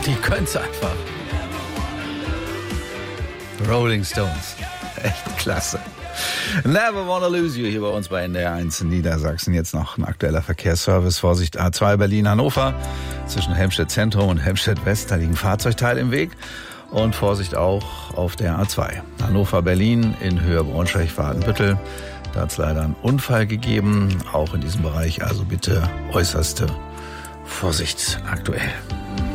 Die können's einfach. Rolling Stones. Echt klasse. Never wanna lose you hier bei uns bei NDR 1 in Niedersachsen. Jetzt noch ein aktueller Verkehrsservice. Vorsicht, A2 Berlin-Hannover. Zwischen Helmstedt Zentrum und Helmstedt West, da liegen Fahrzeugteile im Weg. Und Vorsicht auch auf der A2. Hannover-Berlin in Höhe Braunschweig-Wadenbüttel. Da hat es leider einen Unfall gegeben. Auch in diesem Bereich also bitte äußerste Vorsicht aktuell.